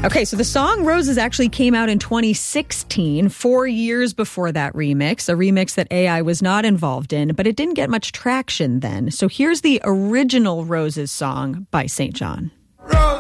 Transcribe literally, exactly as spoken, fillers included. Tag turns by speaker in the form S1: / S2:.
S1: Okay, so the song Roses actually came out in twenty sixteen, four years before that remix, a remix that A I was not involved in, but it didn't get much traction then. So here's the original Roses song by Saint John.
S2: Roses.